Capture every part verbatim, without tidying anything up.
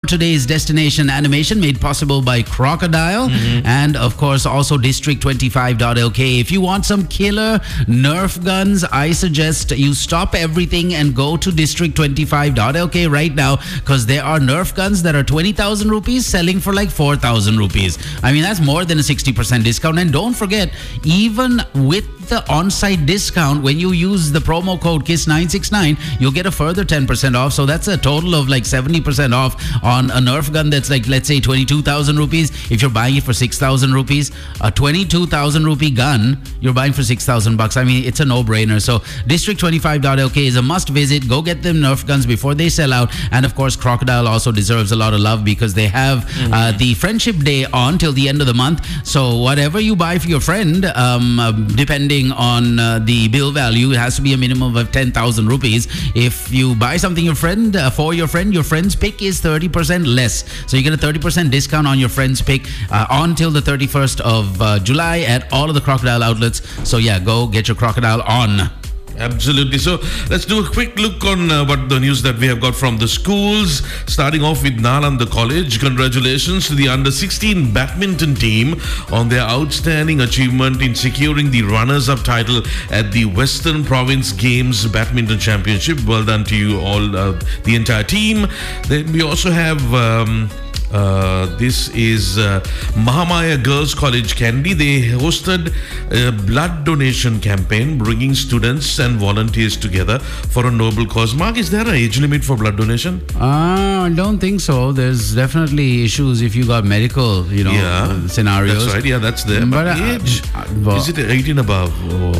today's destination animation made possible by Crocodile Mm-hmm. and, of course, also District twenty-five dot L K. If you want some killer Nerf guns, I suggest you stop everything and go to District twenty-five dot L K right now, because there are Nerf guns that are twenty thousand rupees selling for like four thousand rupees. I mean, that's more than a sixty percent discount. And don't forget, even with the on-site discount, when you use the promo code K I S S nine six nine, you'll get a further ten percent off. So that's a total of like seventy percent off on a Nerf gun that's like, let's say, twenty-two thousand rupees. If you're buying it for six thousand rupees, a twenty-two thousand rupee gun, you're buying for six thousand bucks. I mean, it's a no-brainer. So District twenty-five dot L K is a must visit. Go get them Nerf guns before they sell out. And of course, Crocodile also deserves a lot of love because they have mm-hmm. uh, the Friendship Day on till the end of the month. So whatever you buy for your friend, um, uh, depending on uh, the bill value, it has to be a minimum of ten thousand rupees. If you buy something your friend uh, for your friend, your friend's pick is thirty percent less. So you get a thirty percent discount on your friend's pick uh, until the thirty-first of uh, July at all of the Crocodile outlets. So yeah, go get your Crocodile on. Absolutely. So let's do a quick look on uh, what the news that we have got from the schools. Starting off with Nalanda College. Congratulations to the under sixteen badminton team on their outstanding achievement in securing the runners-up title at the Western Province Games Badminton Championship. Well done to you all, uh, the entire team. Then we also have... Um, Uh, this is uh, Mahamaya Girls College, Kandy. They hosted a blood donation campaign, bringing students and volunteers together for a noble cause. Mark, is there an age limit for blood donation? Uh, I don't think so. There's definitely issues if you got medical, you know, yeah, uh, scenarios. That's right. Yeah, that's there. But, but uh, age, uh, well, is it eighteen above? Or?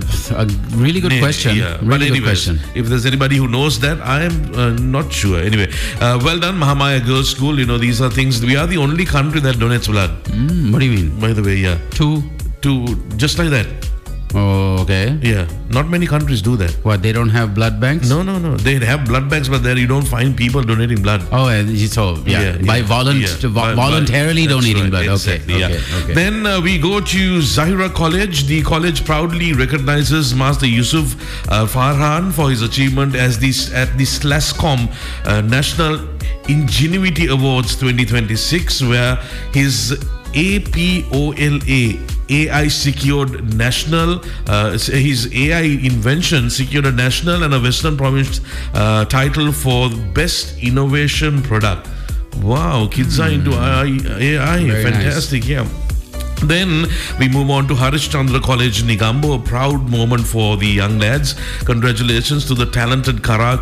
A really good Maybe, question. Yeah. Really but anyways, good question. If there's anybody who knows that, I am uh, not sure. Anyway, uh, well done, Mahamaya Girls School. You know, these are things. We are the only country that donates blood. Mm, what do you mean? By the way, yeah. To? To, just like that. Oh, okay. Yeah. Not many countries do that. What, they don't have blood banks? No, no, no. They have blood banks, but there you don't find people donating blood. Oh, and so, yeah. yeah by yeah, volunt- yeah. vo- by, voluntarily by, donating right, blood. Exactly, okay, yeah. okay, okay. Then uh, we go to Zahira College. The college proudly recognizes Master Yusuf uh, Farhan for his achievement as this at the SLASCOM uh, National Ingenuity Awards twenty twenty-six, where his A P O L A A I secured national, uh, his A I invention secured a national and a Western Province uh, title for Best Innovation Product. Wow, kids mm. are into A I. Very Fantastic, nice. Yeah. Then we move on to Harishchandra College, Nigambo, a proud moment for the young lads. Congratulations to the talented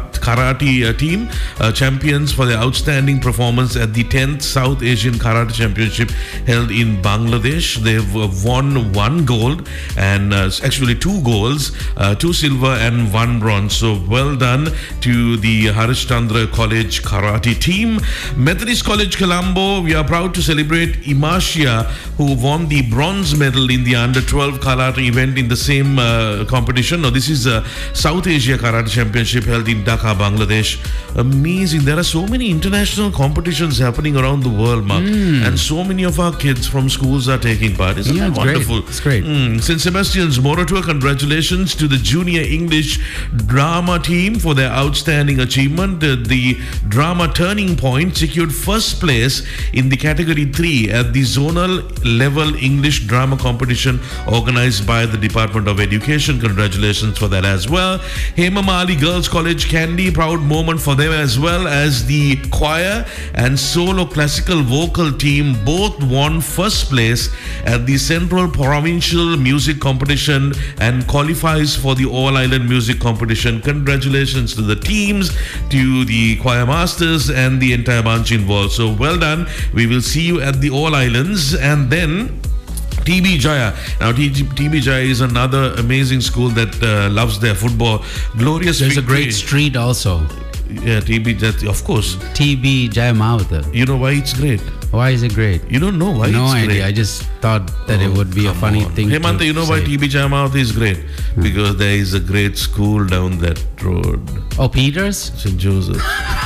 karate uh, team, uh, champions for their outstanding performance at the tenth South Asian Karate Championship held in Bangladesh. They've uh, won one gold and uh, actually two golds, uh, two silver and one bronze. So well done to the Harishchandra College karate team. Methodist College, Colombo, we are proud to celebrate Imashia, who won the bronze medal in the under twelve karate event in the same uh, competition. Now, this is a South Asia Karate Championship held in Dhaka, Bangladesh. Amazing. There are so many international competitions happening around the world, Mark. Mm. And so many of our kids from schools are taking part. Isn't yeah, that it's wonderful? Great. It's great. Mm. Saint Sebastian's Moratua, congratulations to the Junior English Drama team for their outstanding achievement. Uh, the Drama Turning Point secured first place in the category three at the zonal level English drama competition organized by the Department of Education. Congratulations for that as well. Hema Mali Girls College, Kandy, proud moment for them, as well as the choir and solo classical vocal team both won first place at the Central Provincial Music Competition and qualifies for the All Island Music Competition. Congratulations to the teams, to the choir masters and the entire bunch involved. So well done. We will see you at the All Islands. And then T B Jaya. Now, T B Jaya is another amazing school that uh, loves their football. Glorious There's victory. a great street also. Yeah, T B, that, of course. T B Jaya Mavata. You know why it's great? Why is it great? You don't know why No it's idea. great? I just thought that it would be a Come funny on. thing. Hemanta, to you know why say. T B Jayamouth is great? Because there is a great school down that road. Oh, Peters? Saint Joseph.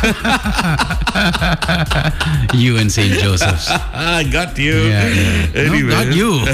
You and Saint Joseph's. I got you. Yeah, yeah. Anyway. No, not you.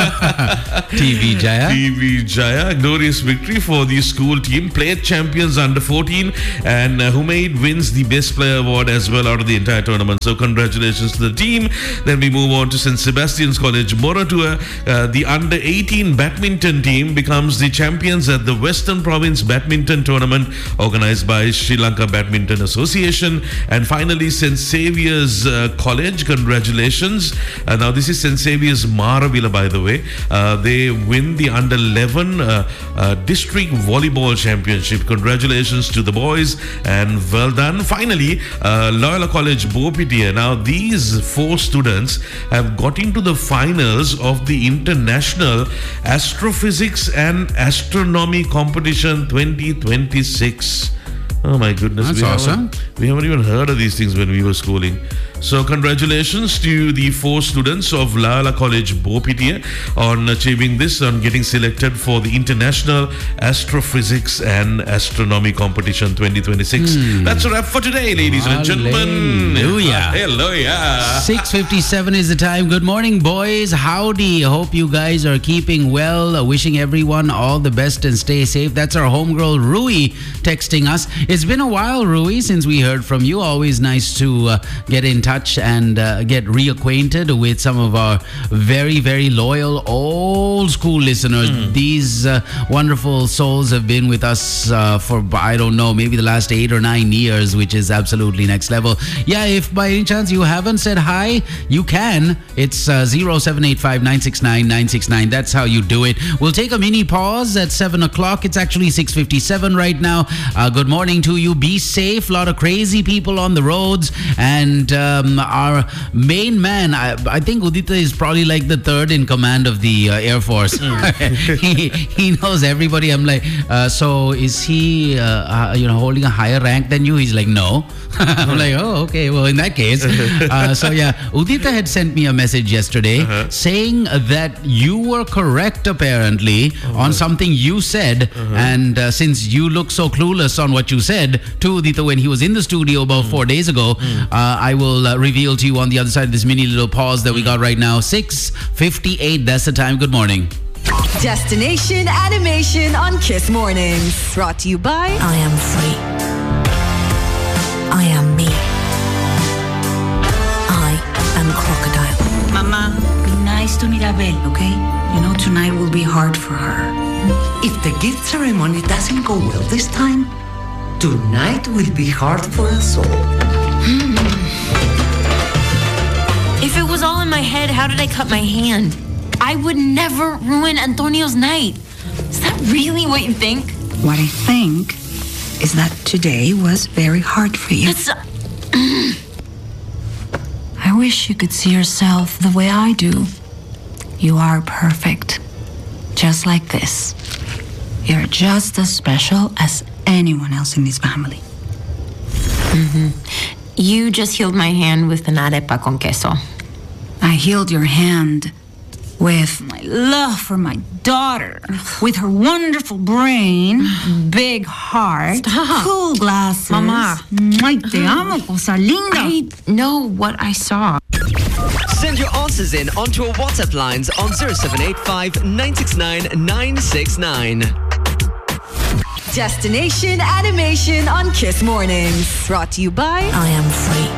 T V Jaya. T V Jaya, glorious victory for the school team. Played champions under fourteen, and uh, Humaid wins the best player award as well out of the entire tournament. So congratulations to the team. Then we move on to Saint Sebastian's College, Moratuwa. Uh, the under eighteen badminton team becomes the champions at the Western Province Badminton Tournament organized by Sri Lanka Badminton Association. And finally, Saint Saviour's uh, College, congratulations. Uh, now this is Saint Saviour's Maravilla, by the way. Uh, they win the under eleven uh, uh, district volleyball championship. Congratulations to the boys and well done. Finally, uh, Loyola College, Bopitia. Now these four students have got into the finals of the International Astrophysics and Astronomy Competition twenty twenty-six. Oh my goodness. That's we awesome. Haven't, we haven't even heard of these things when we were schooling. So congratulations to the four students of Loyola College, Bopitia on achieving this, on getting selected for the International Astrophysics and Astronomy Competition twenty twenty-six. Hmm. That's a wrap for today, ladies and gentlemen. Hallelujah. Hallelujah. six fifty-seven is the time. Good morning, boys. Howdy. Hope you guys are keeping well. Uh, wishing everyone all the best and stay safe. That's our homegirl, Rui, texting us. It's been a while, Rui, since we heard from you. Always nice to uh, get in touch and uh, get reacquainted with some of our very, very loyal old school listeners. Mm. These uh, wonderful souls have been with us uh, for, I don't know, maybe the last eight or nine years, which is absolutely next level. Yeah, if by any chance you haven't said hi, you can. It's uh, zero seven eight five nine six nine nine six nine. That's how you do it. We'll take a mini pause at seven o'clock. It's actually six fifty-seven right now. Uh, good morning to you. Be safe. A lot of crazy people on the roads. And um, our main man, I, I think Udita is probably like the third in command of the uh, Air Force. Mm. he, he knows everybody. I'm like, uh, so is he, uh, uh, you know, holding a higher rank than you? He's like, no. I'm like, oh, okay. Well, in that case. Uh, so yeah, Udita had sent me a message yesterday uh-huh. saying that you were correct apparently uh-huh. on something you said. Uh-huh. And uh, since you look so clueless on what you said to Udita when he was in the studio about mm. four days ago, mm. uh, I will uh, reveal to you on the other side of this mini little pause that we got right now. six fifty-eight, that's the time. Good morning. Destination Animation on Kiss Mornings. Brought to you by I am free. I am me. I am Crocodile. Mama, be nice to Mirabel, okay? You know tonight will be hard for her. If the gift ceremony doesn't go well this time, tonight will be hard for us all. Hmm. If it was all in my head, how did I cut my hand? I would never ruin Antonio's night. Is that really what you think? What I think is that today was very hard for you. That's... I wish you could see yourself the way I do. You are perfect. Just like this. You're just as special as anyone else in this family. Mm-hmm. You just healed my hand with an arepa con queso. I healed your hand with my love for my daughter, with her wonderful brain, big heart, Stop. cool glasses. Mama. Ay, te amo, cosa linda. I know what I saw. Send your answers in onto our WhatsApp lines on zero seven eight five nine six nine nine six nine. Destination Animation on Kiss Mornings. Brought to you by I am free.